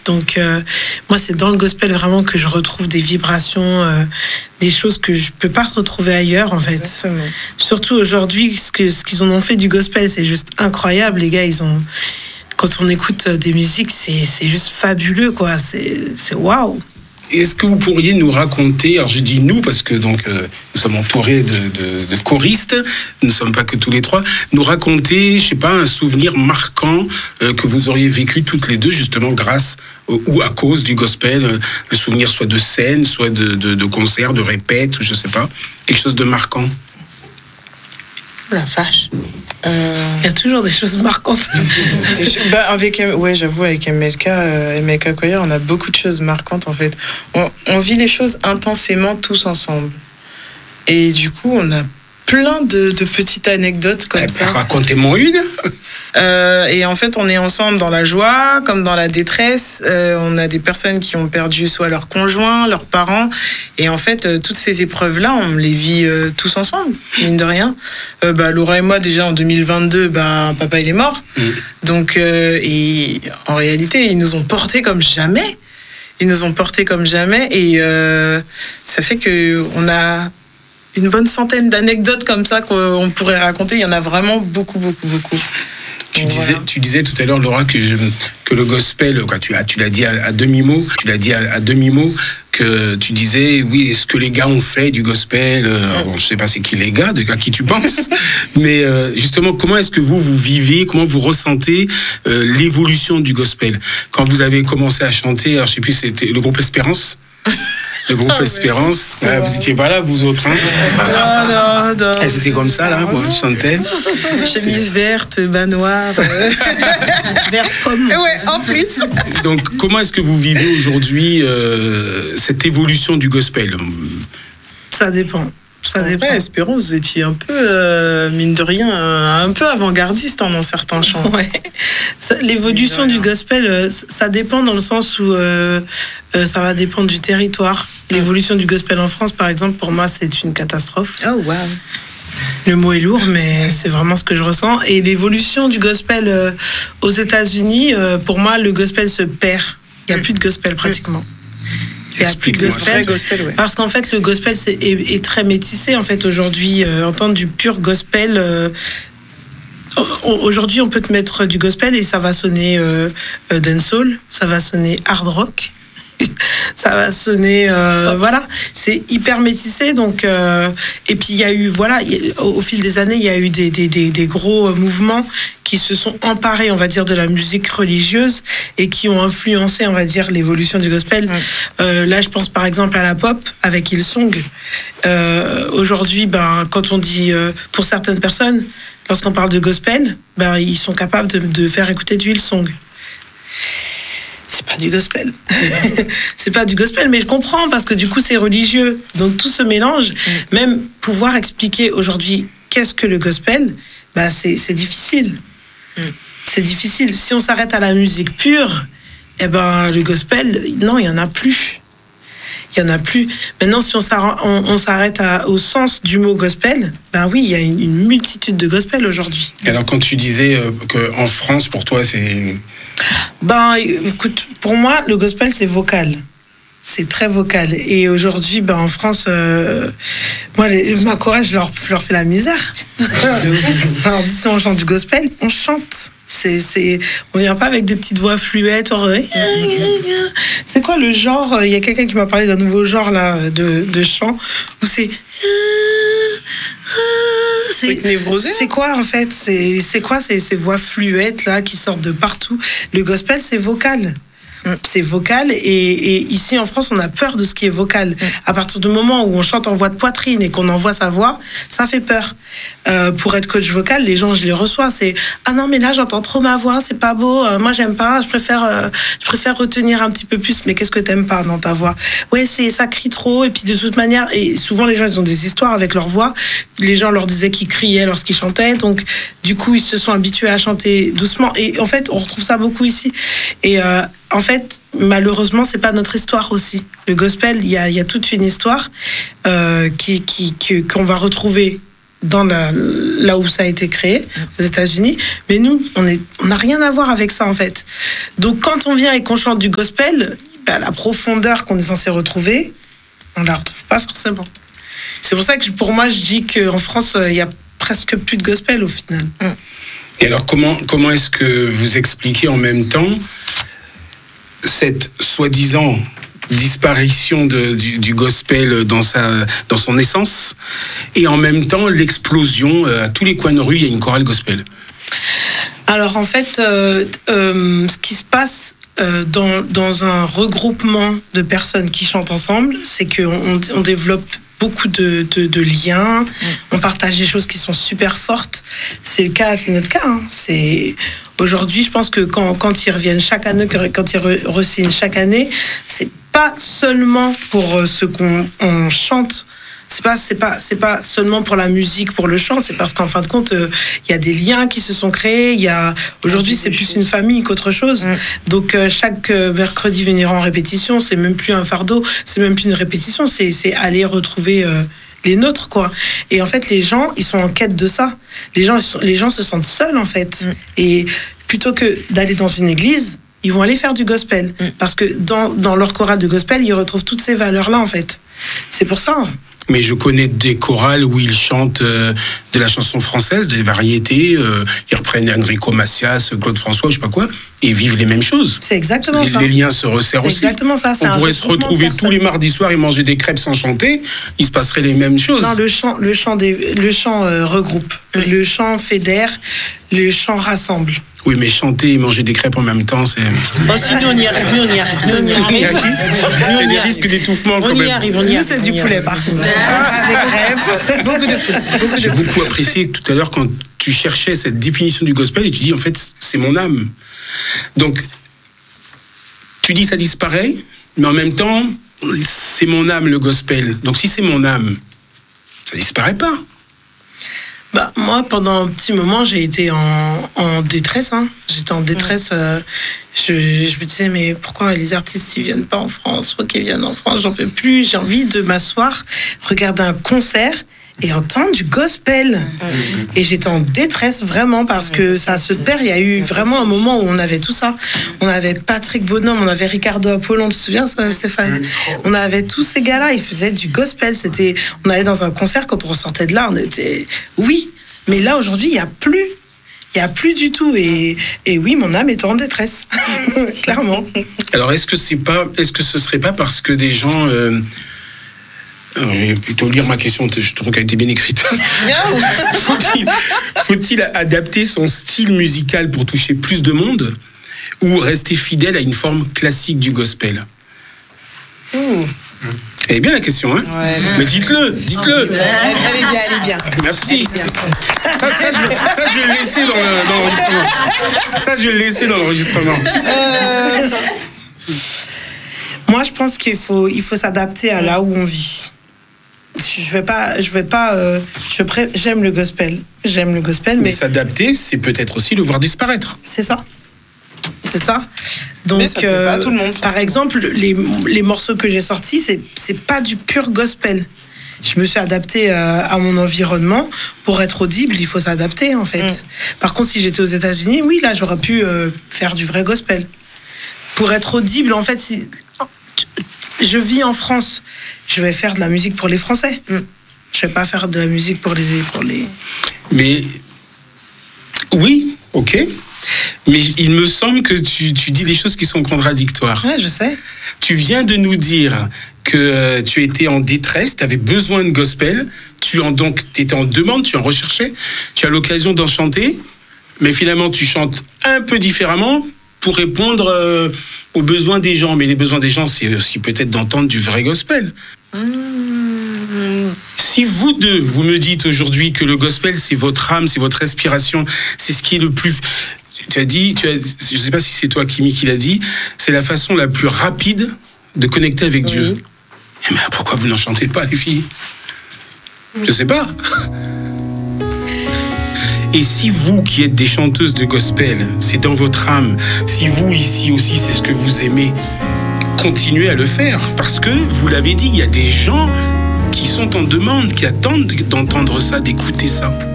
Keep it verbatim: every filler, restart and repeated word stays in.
Donc, euh, moi, c'est dans le gospel vraiment que je retrouve des vibrations, euh, des choses que je peux pas retrouver ailleurs, en fait. Exactement. Surtout aujourd'hui, ce que ce qu'ils en ont fait du gospel, c'est juste incroyable. Les gars, ils ont, quand on écoute des musiques, c'est c'est juste fabuleux, quoi. C'est c'est waouh. Est-ce que vous pourriez nous raconter, alors je dis nous parce que donc euh, nous sommes entourés de, de, de choristes, nous ne sommes pas que tous les trois, nous raconter, je sais pas, un souvenir marquant euh, que vous auriez vécu toutes les deux justement grâce euh, ou à cause du gospel, euh, le souvenir soit de scène, soit de, de, de concert, de répète, ou je sais pas, quelque chose de marquant. La vache. Euh... Il y a toujours des choses marquantes. bah, avec, ouais, j'avoue, avec M L K, euh, M L K Choir, on a beaucoup de choses marquantes, en fait. On, on vit les choses intensément tous ensemble. Et du coup, on a plein de, de petites anecdotes comme eh ça. Ben, racontez-moi une. Euh, et en fait, on est ensemble dans la joie, comme dans la détresse. Euh, on a des personnes qui ont perdu soit leur conjoint, leurs parents. Et en fait, euh, toutes ces épreuves-là, on les vit euh, tous ensemble, mine de rien. Euh, bah, Laura et moi, déjà en deux mille vingt-deux, bah, papa, il est mort. Mmh. Donc, euh, et en réalité, ils nous ont portés comme jamais. Ils nous ont portés comme jamais. Et euh, ça fait qu'on a une bonne centaine d'anecdotes comme ça qu'on pourrait raconter. Il y en a vraiment beaucoup, beaucoup, beaucoup. Tu disais, voilà. tu disais tout à l'heure, Laura, que, je, que le gospel, quoi, tu, tu l'as dit à, à demi-mot, tu l'as dit à, à demi-mot, que tu disais, oui, est-ce que les gars ont fait du gospel euh, bon, je sais pas c'est qui les gars, de à qui tu penses, mais euh, justement, comment est-ce que vous, vous vivez, comment vous ressentez euh, l'évolution du gospel? Quand vous avez commencé à chanter, alors, je sais plus, c'était le groupe Espérance Le groupe ah, Espérance, ouais. Ah, vous étiez pas là, vous autres, hein? Non, non, non. Elles étaient comme ça, là, moi, je chantais. Chemise verte, bas noir. Vert pomme. Ouais, en plus. Donc, comment est-ce que vous vivez aujourd'hui euh, cette évolution du gospel? Ça dépend. Ça dépend. Ouais, Espérance, vous étiez un peu, euh, mine de rien, un peu avant-gardiste hein, dans certains chants. Ouais. Ça, l'évolution du gospel, euh, ça dépend dans le sens où euh, euh, ça va dépendre du territoire. L'évolution du gospel en France, par exemple, pour moi, c'est une catastrophe. Oh, wow. Le mot est lourd, mais c'est vraiment ce que je ressens. Et l'évolution du gospel euh, aux États-Unis, euh, pour moi, le gospel se perd. Il n'y a plus de gospel pratiquement. Il y a plus de gospel, gospel ouais. Parce qu'en fait le gospel c'est, est, est très métissé en fait aujourd'hui. Euh, entendre du pur gospel, euh, aujourd'hui on peut te mettre du gospel et ça va sonner euh, euh, dancehall, ça va sonner hard rock, ça va sonner euh, voilà, c'est hyper métissé donc euh, et puis il y a eu voilà au, au fil des années il y a eu des des des, des gros mouvements qui se sont emparés, on va dire, de la musique religieuse et qui ont influencé, on va dire, l'évolution du gospel. Ouais. Euh, là, je pense par exemple à la pop avec Hillsong. Euh, aujourd'hui, ben, quand on dit, euh, pour certaines personnes, lorsqu'on parle de gospel, ben, ils sont capables de, de faire écouter du Hillsong. C'est pas du gospel. C'est pas du gospel, mais je comprends parce que du coup, c'est religieux. Donc, tout se mélange. Mm. Même pouvoir expliquer aujourd'hui qu'est-ce que le gospel, ben, c'est, c'est difficile. Mm. C'est difficile. Si on s'arrête à la musique pure, eh ben, le gospel, non, il n'y en a plus. Il n'y en a plus. Maintenant, si on s'arrête, on, on s'arrête à, au sens du mot gospel, ben oui, il y a une, une multitude de gospel aujourd'hui. Et alors, quand tu disais euh, qu'en France, pour toi, c'est... Ben, écoute, pour moi, le gospel, c'est vocal. C'est très vocal. Et aujourd'hui, ben, en France, euh, moi, les, ma chorale, je leur, je leur fais la misère. Alors, si on chante du gospel, on chante. C'est, c'est, on vient pas avec des petites voix fluettes. Or, c'est quoi le genre? Il y a quelqu'un qui m'a parlé d'un nouveau genre là, de, de chant où c'est... C'est, c'est quoi en fait? C'est, c'est quoi ces, ces voix fluettes là qui sortent de partout? Le gospel, c'est vocal. C'est vocal et, et ici en France on a peur de ce qui est vocal. À partir du moment où on chante en voix de poitrine et qu'on envoie sa voix, ça fait peur. Euh, pour être coach vocal, les gens je les reçois, c'est ah non mais là j'entends trop ma voix, c'est pas beau, euh, moi j'aime pas, je préfère euh, je préfère retenir un petit peu plus. Mais qu'est-ce que t'aimes pas dans ta voix? Ouais c'est ça crie trop et puis de toute manière et souvent les gens ils ont des histoires avec leur voix. Les gens leur disaient qu'ils criaient lorsqu'ils chantaient, donc du coup ils se sont habitués à chanter doucement et en fait on retrouve ça beaucoup ici et euh, en fait, malheureusement, c'est pas notre histoire aussi. Le gospel, il y a, il y a toute une histoire euh, qui, qui, qui, qu'on va retrouver dans la, là où ça a été créé, aux États-Unis. Mais nous, on est, on n'a rien à voir avec ça, en fait. Donc, quand on vient et qu'on chante du gospel, bah, la profondeur qu'on est censé retrouver, on la retrouve pas forcément. C'est pour ça que, pour moi, je dis qu'en France, il y a presque plus de gospel, au final. Et alors, comment, comment est-ce que vous expliquez en même temps cette soi-disant disparition de, du, du gospel dans, sa, dans son essence, et en même temps l'explosion à tous les coins de rue, il y a une chorale gospel? Alors en fait, euh, euh, ce qui se passe euh, dans, dans un regroupement de personnes qui chantent ensemble, c'est qu'on on développe beaucoup de, de, de liens, on partage des choses qui sont super fortes. C'est le cas, c'est notre cas. Hein. C'est aujourd'hui, je pense que quand, quand ils reviennent chaque année, quand ils re-signent chaque année, c'est pas seulement pour ce qu'on on chante. C'est pas, c'est pas, c'est pas seulement pour la musique, pour le chant, c'est parce qu'en fin de compte, il euh, y a des liens qui se sont créés. Il y a aujourd'hui, c'est plus une famille qu'autre chose. Mmh. Donc euh, chaque euh, mercredi venir en répétition, c'est même plus un fardeau, c'est même plus une répétition, c'est c'est aller retrouver euh, les nôtres, quoi. Et en fait, les gens, ils sont en quête de ça. Les gens, les gens se sentent seuls, en fait. Mmh. Et plutôt que d'aller dans une église, ils vont aller faire du gospel. Mmh. Parce que dans, dans leur chorale de gospel, ils retrouvent toutes ces valeurs-là, en fait. C'est pour ça. Mais je connais des chorales où ils chantent euh, de la chanson française, des variétés. Euh, ils reprennent Enrico Macias, Claude François, je sais pas quoi, et ils vivent les mêmes choses. C'est exactement les, ça. Les liens se resserrent aussi. C'est exactement ça. C'est On pourrait se retrouver tous les mardis soirs et manger des crêpes sans chanter. Il se passerait les mêmes choses. Non, le chant, le chant, des, le chant euh, regroupe. Oui. Le chant fédère. Le chant rassemble. Oui, mais chanter et manger des crêpes en même temps, c'est... Oh, si, nous, on y arrive, nous, on y arrive. Nous, on y arrive. Il y a des risques d'étouffement, quand même. On y arrive, on y arrive. C'est du poulet, par contre. Ah, des crêpes. Beaucoup de poulet. Beaucoup de J'ai beaucoup apprécié tout à l'heure quand tu cherchais cette définition du gospel et tu dis, en fait, c'est mon âme. Donc, tu dis ça disparaît, mais en même temps, c'est mon âme, le gospel. Donc, si c'est mon âme, ça disparaît pas. Bah, moi, pendant un petit moment, j'ai été en, en détresse. Hein. J'étais en détresse. Euh, je, je me disais, mais pourquoi les artistes ne viennent pas en France? Faut qu'ils viennent en France, j'en peux plus. J'ai envie de m'asseoir, regarder un concert et entendre du gospel. Mmh. Et j'étais en détresse vraiment parce que ça se perd. Il y a eu vraiment un moment où on avait tout ça. On avait Patrick Bonhomme, on avait Ricardo Apollon, tu te souviens ça, Stéphane? On avait tous ces gars-là, ils faisaient du gospel. C'était, on allait dans un concert, quand on ressortait de là, on était... Oui, mais là aujourd'hui, il n'y a plus. Il n'y a plus du tout. Et, et oui, mon âme est en détresse, clairement. Alors, est-ce que c'est pas, est-ce que ce serait pas parce que des gens... Euh... Alors, je vais plutôt lire ma question, je trouve qu'elle a été bien écrite. faut-il, faut-il adapter son style musical pour toucher plus de monde ou rester fidèle à une forme classique du gospel? Mmh. Elle est bien la question, hein? Ouais, mais dites-le, dites-le. Elle, elle est bien, elle est bien. Merci. Bien. Ça, ça, je, ça, je vais le laisser dans, le, dans l'enregistrement. Ça, je vais le laisser dans l'enregistrement. Euh... Moi, je pense qu'il faut, il faut s'adapter à là où on vit. Je vais pas, je vais pas. Euh, je pré... J'aime le gospel, j'aime le gospel, mais, mais s'adapter, c'est peut-être aussi le voir disparaître. C'est ça, c'est ça. Donc, mais ça euh, pas à tout le monde, par exemple, les les morceaux que j'ai sortis, c'est c'est pas du pur gospel. Je me suis adaptée euh, à mon environnement. Pour être audible, il faut s'adapter, en fait. Mm. Par contre, si j'étais aux États-Unis, oui, là, j'aurais pu euh, faire du vrai gospel. Pour être audible, en fait, si je vis en France, je vais faire de la musique pour les Français. Mm. Je vais pas faire de la musique pour les pour les. Mais oui, ok. Mais il me semble que tu, tu dis des choses qui sont contradictoires. Ouais, je sais. Tu viens de nous dire que euh, tu étais en détresse, tu avais besoin de gospel, tu en donc étais en demande, tu en recherchais, tu as l'occasion d'en chanter, mais finalement tu chantes un peu différemment pour répondre euh, aux besoins des gens. Mais les besoins des gens, c'est aussi peut-être d'entendre du vrai gospel. Mmh. Si vous deux, vous me dites aujourd'hui que le gospel, c'est votre âme, c'est votre respiration, c'est ce qui est le plus... Tu as dit, tu as, je ne sais pas si c'est toi, Kimi, qui l'a dit, c'est la façon la plus rapide de connecter avec oui. Dieu. Eh ben, pourquoi vous n'en chantez pas, les filles? Je ne sais pas. Et si vous, qui êtes des chanteuses de gospel, c'est dans votre âme, si vous, ici aussi, c'est ce que vous aimez, continuez à le faire. Parce que, vous l'avez dit, il y a des gens qui sont en demande, qui attendent d'entendre ça, d'écouter ça.